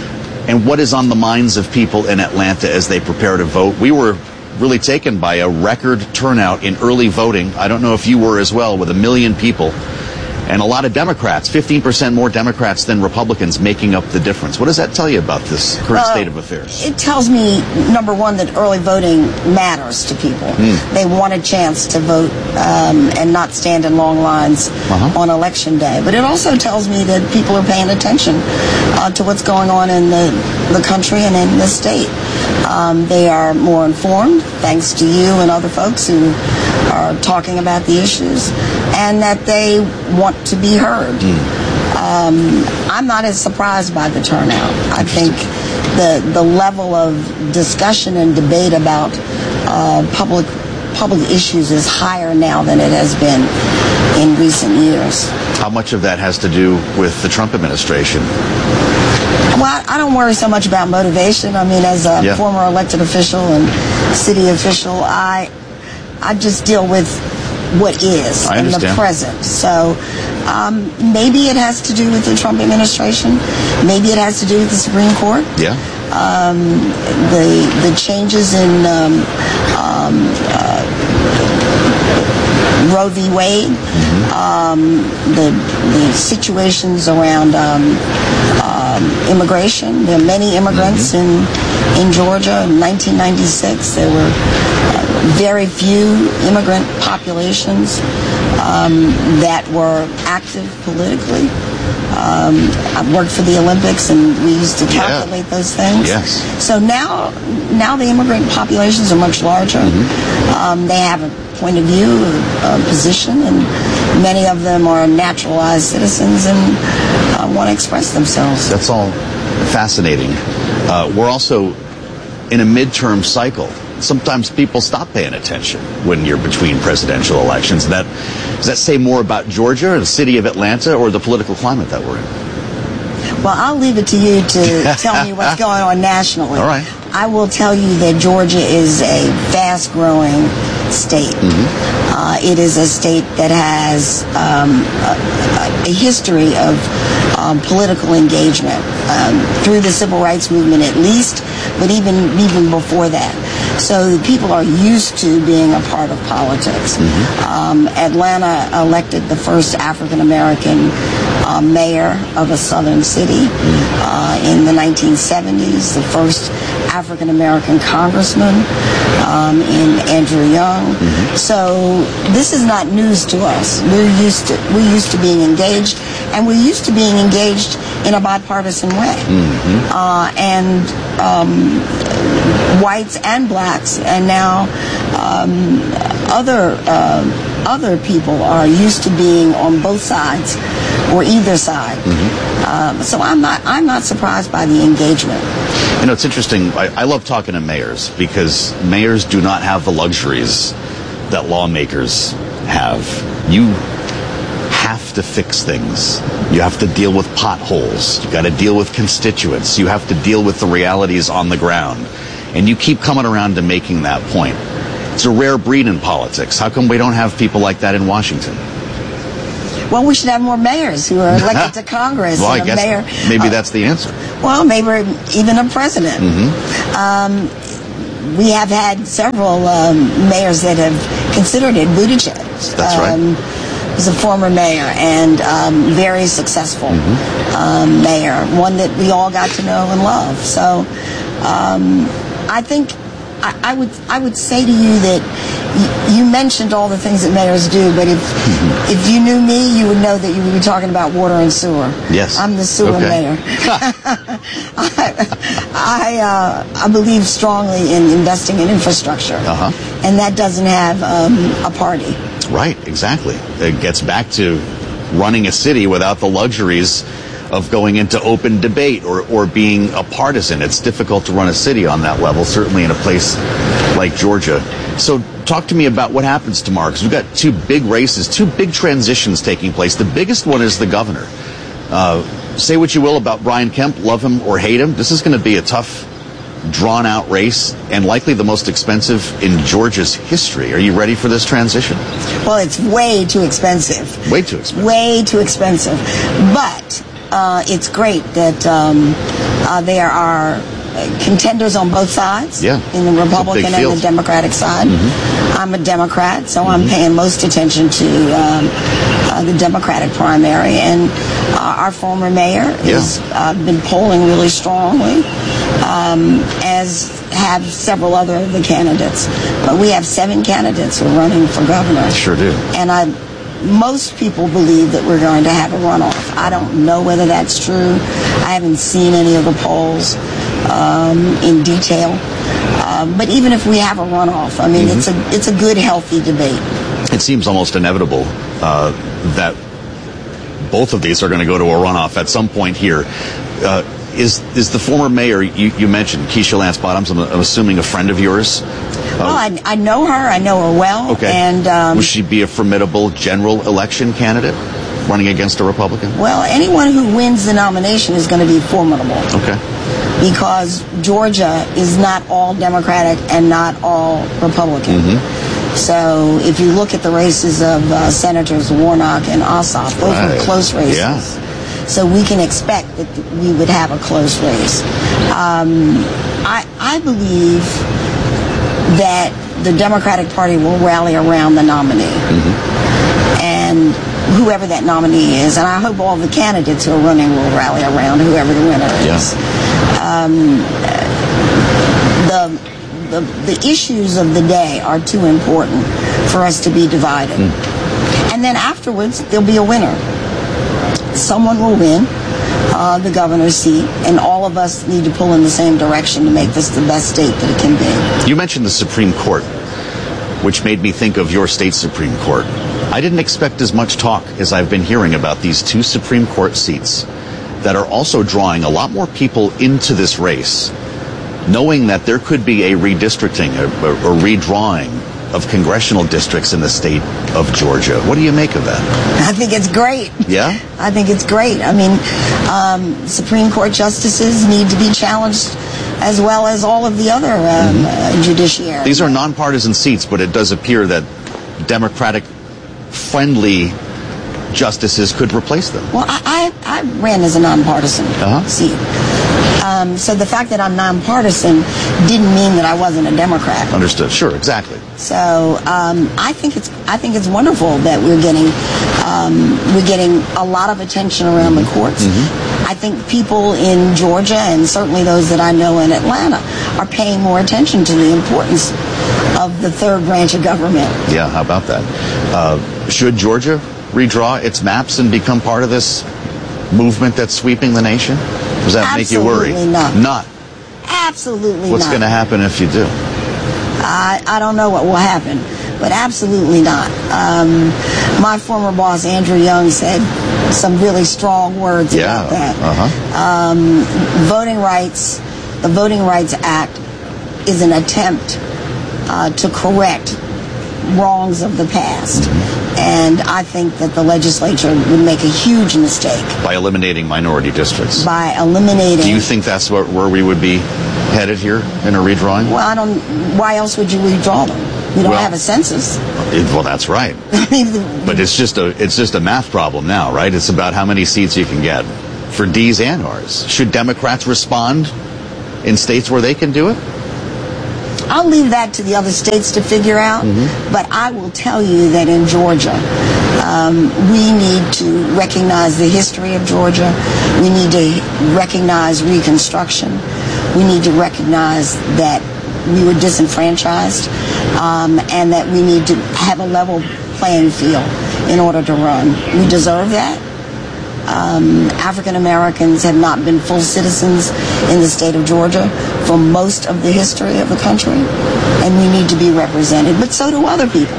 Speaker 1: And what is on the minds of people in Atlanta as they prepare to vote? We were really taken by a record turnout in early voting. I don't know if you were as well, with a million people. And a lot of Democrats, fifteen percent more Democrats than Republicans, making up the difference. What does that tell you about this current uh, state of affairs?
Speaker 6: It tells me, number one, that early voting matters to people. Mm. They want a chance to vote um, and not stand in long lines uh-huh. on Election Day. But it also tells me that people are paying attention uh, to what's going on in the, the country and in the state. Um, they are more informed, thanks to you and other folks who are talking about the issues, and that they want to be heard. Mm. Um, I'm not as surprised by the turnout. I think the the level of discussion and debate about uh, public public issues is higher now than it has been in recent years.
Speaker 1: How much of that has to do with the Trump administration?
Speaker 6: Well, I don't worry so much about motivation. I mean, as a yeah. former elected official and city official, I I just deal with what is in the present. So um, maybe it has to do with the Trump administration. Maybe it has to do with the Supreme Court.
Speaker 1: Yeah.
Speaker 6: Um, the the changes in um, um, uh, Roe v. Wade. Mm-hmm. Um, the the situations around um, um, immigration. There are many immigrants mm-hmm. in in Georgia. In nineteen ninety-six, there were very few immigrant populations um, that were active politically. Um, I've worked for the Olympics, and we used to calculate yeah. those things.
Speaker 1: Yes.
Speaker 6: So now, now the immigrant populations are much larger. Mm-hmm. Um, they have a point of view, a, a position, and many of them are naturalized citizens and uh, want to express themselves.
Speaker 1: That's all fascinating. Uh, we're also in a midterm cycle. Sometimes people stop paying attention when you're between presidential elections. That, does that say more about Georgia or the city of Atlanta or the political climate that we're in?
Speaker 6: Well, I'll leave it to you to tell me what's going on nationally.
Speaker 1: All right.
Speaker 6: I will tell you that Georgia is a fast-growing state.
Speaker 1: Mm-hmm.
Speaker 6: Uh, it is a state that has um, a, a history of um, political engagement um, through the civil rights movement, at least, but even even before that. So people are used to being a part of politics.
Speaker 1: Mm-hmm.
Speaker 6: Um, Atlanta elected the first African-American uh, mayor of a southern city uh, in the nineteen seventies, the first African-American congressman um, in Andrew Young.
Speaker 1: Mm-hmm.
Speaker 6: So this is not news to us. We're used to we're used to being engaged, and we're used to being engaged in a bipartisan way.
Speaker 1: Mm-hmm.
Speaker 6: Uh, and um, whites and blacks, and now um, other uh, other people are used to being on both sides or either side. Mm-hmm. Um, so I'm not I'm not surprised by the engagement.
Speaker 1: You know, it's interesting. I, I love talking to mayors because mayors do not have the luxuries that lawmakers have. You have to fix things. You have to deal with potholes. You got to deal with constituents. You have to deal with the realities on the ground. And you keep coming around to making that point. It's a rare breed in politics. How come we don't have people like that in Washington?
Speaker 6: Well, we should have more mayors who are elected to Congress.
Speaker 1: Well, I
Speaker 6: and a
Speaker 1: guess
Speaker 6: mayor,
Speaker 1: maybe
Speaker 6: uh,
Speaker 1: that's the answer.
Speaker 6: Well, maybe even a president.
Speaker 1: Mm-hmm.
Speaker 6: Um, we have had several um, mayors that have considered it. Buttigieg.
Speaker 1: That's
Speaker 6: um,
Speaker 1: right.
Speaker 6: Was a former mayor and um, very successful
Speaker 1: mm-hmm.
Speaker 6: um, mayor, one that we all got to know and love. So um, I think I, I would I would say to you that y- you mentioned all the things that mayors do, but if mm-hmm. if you knew me, you would know that you would be talking about water and sewer.
Speaker 1: Yes,
Speaker 6: I'm the sewer
Speaker 1: okay.
Speaker 6: mayor. I I, uh, I believe strongly in investing in infrastructure,
Speaker 1: uh-huh.
Speaker 6: and that doesn't have um, a party.
Speaker 1: Right, exactly. It gets back to running a city without the luxuries of going into open debate or, or being a partisan. It's difficult to run a city on that level, certainly in a place like Georgia. So talk to me about what happens tomorrow, because we've got two big races, two big transitions taking place. The biggest one is the governor. Uh, say what you will about Brian Kemp, love him or hate him. This is going to be a tough, drawn-out race and likely the most expensive in Georgia's history. Are you ready for this transition?
Speaker 6: Well, it's way too expensive.
Speaker 1: Way too expensive.
Speaker 6: Way too expensive. But uh, it's great that um, uh, there are contenders on both sides.
Speaker 1: Yeah.
Speaker 6: In the Republican and
Speaker 1: field.
Speaker 6: the Democratic side.
Speaker 1: Mm-hmm.
Speaker 6: I'm a Democrat, so
Speaker 1: mm-hmm.
Speaker 6: I'm paying most attention to um, uh, the Democratic primary. And uh, our former mayor
Speaker 1: yeah.
Speaker 6: has uh, been polling really strongly, um, as have several other of the candidates. But we have seven candidates who are running for governor.
Speaker 1: Sure do.
Speaker 6: And I, most people believe that we're going to have a runoff. I don't know whether that's true. I haven't seen any of the polls um, in detail. Uh, but even if we have a runoff, I mean, mm-hmm. it's a it's a good, healthy debate.
Speaker 1: It seems almost inevitable uh, that both of these are going to go to a runoff at some point here. Uh, is is the former mayor you, you mentioned, Keisha Lance Bottoms? I'm, I'm assuming a friend of yours. Uh,
Speaker 6: well, I, I know her. I know her well.
Speaker 1: Okay.
Speaker 6: And um,
Speaker 1: would she be a formidable general election candidate running against a Republican?
Speaker 6: Well, anyone who wins the nomination is going to be formidable.
Speaker 1: Okay.
Speaker 6: Because Georgia is not all Democratic and not all Republican.
Speaker 1: Mm-hmm.
Speaker 6: So if you look at the races of uh, Senators Warnock and Ossoff, those
Speaker 1: right.
Speaker 6: were close races.
Speaker 1: Yeah.
Speaker 6: So we can expect that we would have a close race. Um, I, I believe that the Democratic Party will rally around the nominee.
Speaker 1: Mm-hmm.
Speaker 6: And whoever that nominee is, and I hope all the candidates who are running will rally around whoever the winner is.
Speaker 1: Yeah.
Speaker 6: Um, the, the the issues of the day are too important for us to be divided. Mm. And then afterwards, there'll be a winner. Someone will win uh, the governor's seat, and all of us need to pull in the same direction to make this the best state that it can be.
Speaker 1: You mentioned the Supreme Court, which made me think of your state Supreme Court. I didn't expect as much talk as I've been hearing about these two Supreme Court seats that are also drawing a lot more people into this race, knowing that there could be a redistricting, a, a redrawing of congressional districts in the state of Georgia. What do you make of that?
Speaker 6: I think it's great.
Speaker 1: Yeah?
Speaker 6: I think it's great. I mean, um, Supreme Court justices need to be challenged as well as all of the other um, mm-hmm. uh, judiciary.
Speaker 1: These are nonpartisan seats, but it does appear that Democratic friendly justices could replace them.
Speaker 6: Well, I, I, I ran as a nonpartisan
Speaker 1: uh-huh.
Speaker 6: seat. Um, so the fact that I'm nonpartisan didn't mean that I wasn't a Democrat.
Speaker 1: Understood. Sure, exactly.
Speaker 6: So um, I think it's I think it's wonderful that we're getting um, we're getting a lot of attention around the courts.
Speaker 1: Mm-hmm.
Speaker 6: I think people in Georgia, and certainly those that I know in Atlanta, are paying more attention to the importance of the third branch of government.
Speaker 1: Yeah, how about that? Uh, should Georgia redraw its maps and become part of this movement that's sweeping the nation? Does that
Speaker 6: Absolutely
Speaker 1: make you worry?
Speaker 6: Not.
Speaker 1: Not.
Speaker 6: Absolutely
Speaker 1: What's
Speaker 6: not.
Speaker 1: going to happen if you do?
Speaker 6: I, I don't know what will happen. but absolutely not. Um, my former boss, Andrew Young, said some really strong words
Speaker 1: yeah.
Speaker 6: about that.
Speaker 1: Uh-huh.
Speaker 6: Um, voting rights, the Voting Rights Act is an attempt uh, to correct wrongs of the past. And I think that the legislature would make a huge mistake.
Speaker 1: By eliminating minority districts.
Speaker 6: By eliminating...
Speaker 1: Do you think that's what, where we would be headed here in a redrawing?
Speaker 6: Well, I don't... Why else would you redraw them? You don't
Speaker 1: well,
Speaker 6: have a census.
Speaker 1: It, well, that's right. But it's just a it's just a math problem now, right? It's about how many seats you can get for D's and R's. Should Democrats respond in states where they can do it?
Speaker 6: I'll leave that to the other states to figure out, mm-hmm. but I will tell you that in Georgia, um, we need to recognize the history of Georgia. We need to recognize Reconstruction. We need to recognize that we were disenfranchised, um, and that we need to have a level playing field in order to run. We deserve that. Um, African Americans have not been full citizens in the state of Georgia for most of the history of the country, and we need to be represented. But so do other people.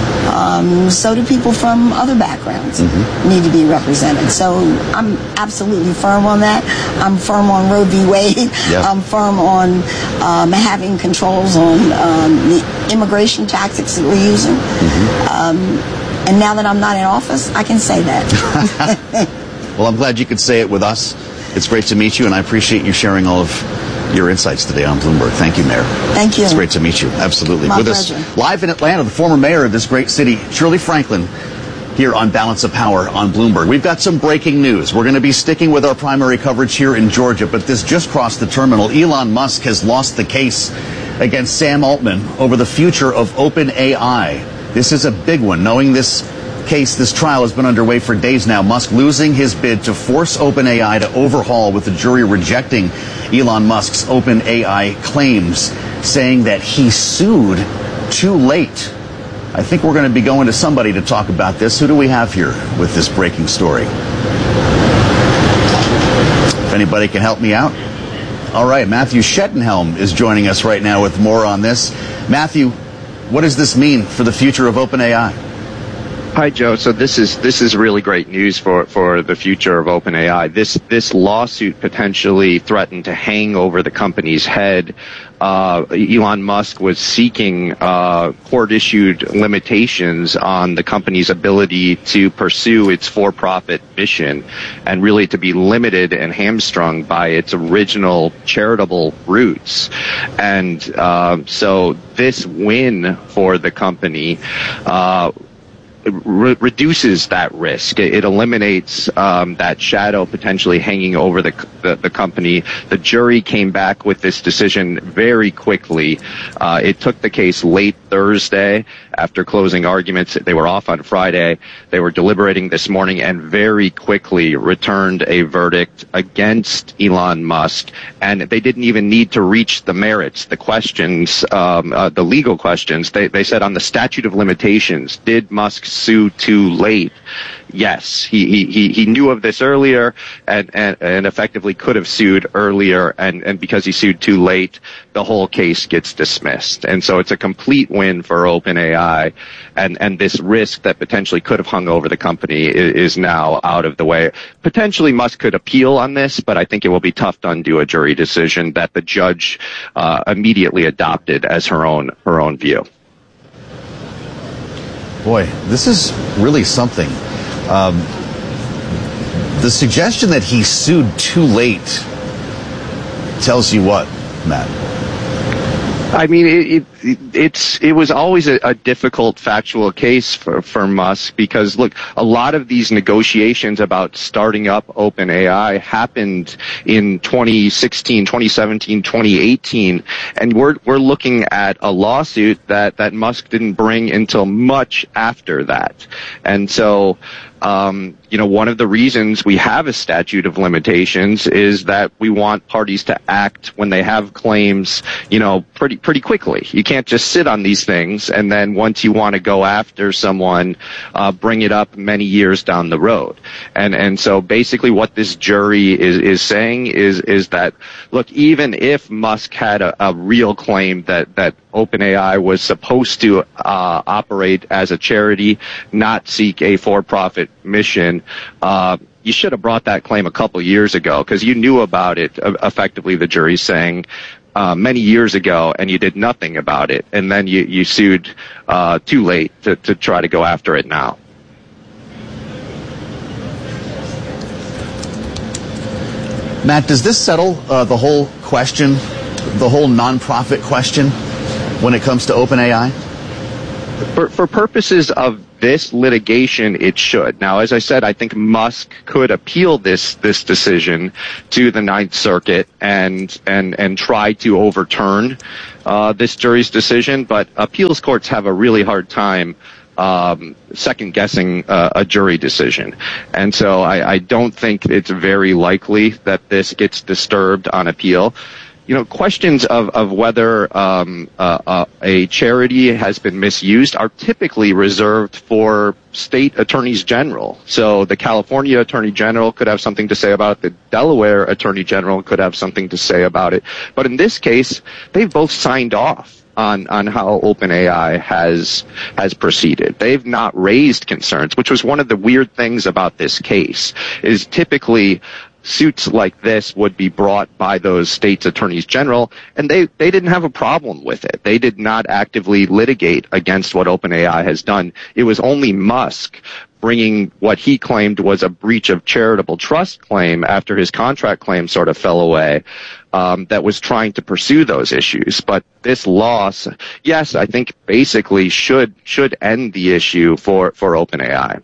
Speaker 6: Um, so do people from other backgrounds mm-hmm. need to be represented. So I'm absolutely firm on that. I'm firm on Roe v. Wade. Yep. I'm firm on um, having controls on um, the immigration tactics that we're using. Mm-hmm. Um, and now that I'm not in office, I can say that.
Speaker 1: Well, I'm glad you could say it with us. It's great to meet you, and I appreciate you sharing all of your insights today on Bloomberg. Thank you, Mayor.
Speaker 6: Thank you.
Speaker 1: It's great to meet you. Absolutely.
Speaker 6: My
Speaker 1: with
Speaker 6: pleasure.
Speaker 1: us live in Atlanta, the former mayor of this great city, Shirley Franklin, here on Balance of Power on Bloomberg. We've got some breaking news. We're going to be sticking with our primary coverage here in Georgia, but this just crossed the terminal. Elon Musk has lost the case against Sam Altman over the future of OpenAI. This is a big one. Knowing this case, this trial has been underway for days now. Musk losing his bid to force OpenAI to overhaul, with the jury rejecting Elon Musk's OpenAI claims, saying that he sued too late. I think we're going to be going to somebody to talk about this. Who do we have here with this breaking story? If anybody can help me out. All right, Matthew Schettenhelm is joining us right now with more on this. Matthew, what does this mean for the future of OpenAI?
Speaker 7: Hi, Joe. So this is this is really great news for, for the future of OpenAI. This this lawsuit potentially threatened to hang over the company's head. Uh, Elon Musk was seeking uh, court-issued limitations on the company's ability to pursue its for-profit mission, and really to be limited and hamstrung by its original charitable roots. And uh, so this win for the company uh Re- reduces that risk. It, it eliminates um, that shadow potentially hanging over the, the the company. The jury came back with this decision very quickly. Uh, it took the case late Thursday after closing arguments. They were off on Friday. They were deliberating this morning and very quickly returned a verdict against Elon Musk. And they didn't even need to reach the merits, the questions, um, uh, the legal questions. They, they said on the statute of limitations, did Musk sue too late? Yes, he, he, he knew of this earlier and, and, and effectively could have sued earlier, and, and because he sued too late, the whole case gets dismissed. And so it's a complete win for OpenAI, and, and this risk that potentially could have hung over the company is, is now out of the way. Potentially Musk could appeal on this, but I think it will be tough to undo a jury decision that the judge uh, immediately adopted as her own her own view.
Speaker 1: Boy, this is really something. Um, the suggestion that he sued too late tells you what, Matt?
Speaker 7: I mean, it, it, it's it was always a, a difficult factual case for, for Musk, because, look, a lot of these negotiations about starting up OpenAI happened in twenty sixteen, twenty seventeen, twenty eighteen, and we're we're looking at a lawsuit that, that Musk didn't bring until much after that. And so um, you know, one of the reasons we have a statute of limitations is that we want parties to act when they have claims, you know, pretty pretty quickly. You can't just sit on these things and then once you want to go after someone, uh, bring it up many years down the road. And and so basically what this jury is is saying is is that, look, even if Musk had a, a real claim that that OpenAI was supposed to uh, operate as a charity, not seek a for-profit mission, uh, you should have brought that claim a couple years ago because you knew about it, uh, effectively the jury's saying, uh, many years ago, and you did nothing about it. And then you, you sued uh, too late to, to try to go after it now.
Speaker 1: Matt, does this settle uh, the whole question, the whole nonprofit question when it comes to OpenAI?
Speaker 7: For, for purposes of this litigation, it should. Now, as I said, I think Musk could appeal this this decision to the Ninth Circuit and and and try to overturn uh, this jury's decision. But appeals courts have a really hard time Um, second guessing uh, a jury decision. And so I, I don't think it's very likely that this gets disturbed on appeal. You know, questions of, of whether um, uh, uh, a charity has been misused are typically reserved for state attorneys general. So the California Attorney General could have something to say about it. The Delaware Attorney General could have something to say about it. But in this case, they've both signed off on, on how OpenAI has, has proceeded. They've not raised concerns, which was one of the weird things about this case, is typically suits like this would be brought by those states' attorneys general, and they, they didn't have a problem with it. They did not actively litigate against what OpenAI has done. It was only Musk bringing what he claimed was a breach of charitable trust claim after his contract claim sort of fell away, um, that was trying to pursue those issues. But this loss, yes, I think basically should should end the issue for, for OpenAI.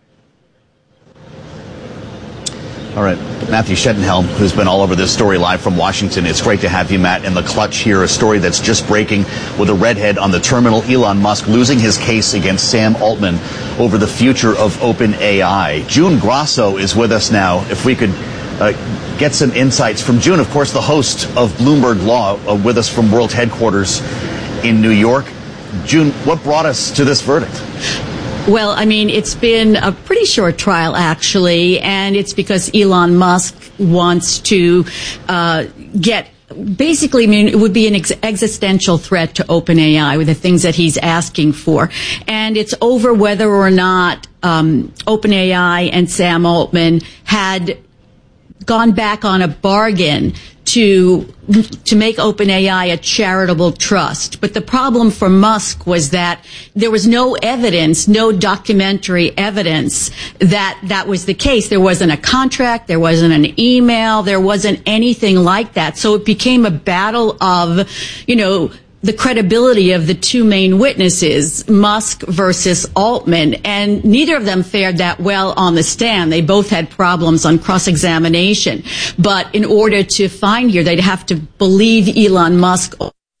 Speaker 1: All right, Matthew Schetenhelm, who's been all over this story live from Washington. It's great to have you, Matt, in the clutch here. A story that's just breaking with a redhead on the terminal. Elon Musk losing his case against Sam Altman over the future of OpenAI. June Grosso is with us now. If we could uh, get some insights from June, of course, the host of Bloomberg Law, uh, with us from World Headquarters in New York. June, what brought us to this verdict?
Speaker 8: Well, I mean, it's been a pretty short trial, actually, and it's because Elon Musk wants to uh, get basically, I mean, it would be an ex- existential threat to OpenAI with the things that he's asking for. And it's over whether or not um, OpenAI and Sam Altman had gone back on a bargain to to make OpenAI a charitable trust. But the problem for Musk was that there was no evidence, no documentary evidence that that was the case. There wasn't a contract, there wasn't an email, there wasn't anything like that. So it became a battle of, you know, the credibility of the two main witnesses, Musk versus Altman, and neither of them fared that well on the stand. They both had problems on cross-examination. But in order to find here, they'd have to believe Elon Musk.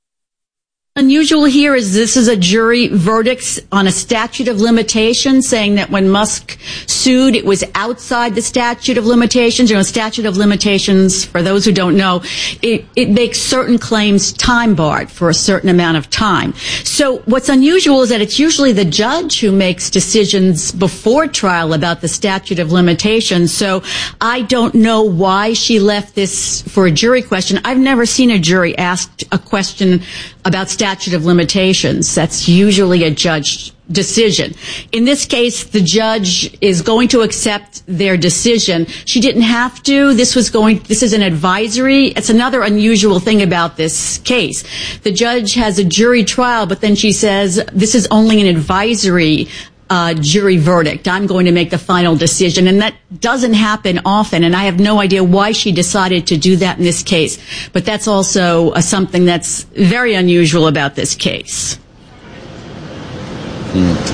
Speaker 8: Unusual here is this is a jury verdict on a statute of limitations, saying that when Musk sued, it was outside the statute of limitations. You know, statute of limitations, for those who don't know, it, it makes certain claims time barred for a certain amount of time. So what's unusual is that it's usually the judge who makes decisions before trial about the statute of limitations. So I don't know why she left this for a jury question. I've never seen a jury ask a question about statute of limitations. That's usually a judge decision. In this case, the judge is going to accept their decision. She didn't have to. This was going, this is an advisory. It's another unusual thing about this case. The judge has a jury trial, but then she says, this is only an advisory Uh, jury verdict. I'm going to make the final decision. And that doesn't happen often. And I have no idea why she decided to do that in this case. But that's also uh, something that's very unusual about this case.
Speaker 1: Mm.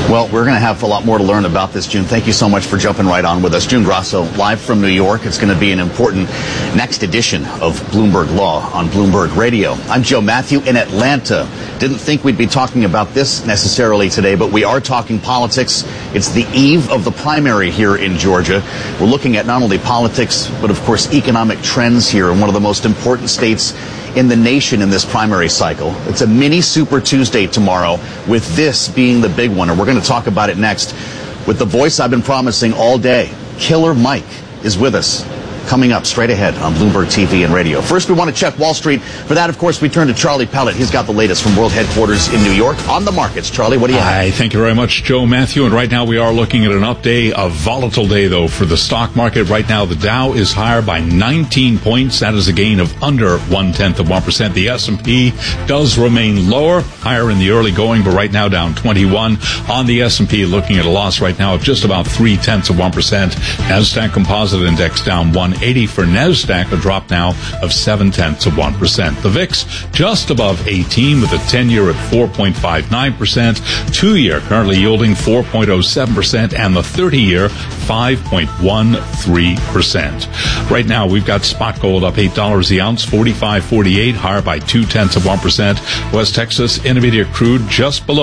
Speaker 1: Well, we're going to have a lot more to learn about this, June. Thank you so much for jumping right on with us. June Grasso, live from New York. It's going to be an important next edition of Bloomberg Law on Bloomberg Radio. I'm Joe Matthew in Atlanta. Didn't think we'd be talking about this necessarily today, but we are talking politics. It's the eve of the primary here in Georgia. We're looking at not only politics, but of course economic trends here in one of the most important states in the nation in this primary cycle. It's a mini Super Tuesday tomorrow, with this being the big one, and we're going to talk about it next with the voice I've been promising all day. Killer Mike is with us, coming up straight ahead on Bloomberg T V and radio. First, we want to check Wall Street. For that, of course, we turn to Charlie Pellet. He's got the latest from World Headquarters in New York on the markets. Charlie, what do you have?
Speaker 15: Hi, thank you very much, Joe Matthew. And right now we are looking at an up day, a volatile day, though, for the stock market. Right now, the Dow is higher by nineteen points. That is a gain of under one-tenth of one percent. The S and P does remain lower, higher in the early going, but right now down twenty-one. On the S and P, looking at a loss right now of just about three-tenths of one percent. NASDAQ Composite Index down one eighty. For NASDAQ, a drop now of seven-tenths of one percent. The V I X just above eighteen, with a ten-year at four point five nine percent. Two-year currently yielding four point oh seven percent, and the thirty-year five point one three percent. Right now, we've got spot gold up eight dollars the ounce, forty-five forty-eight, higher by two-tenths of one percent. West Texas Intermediate crude just below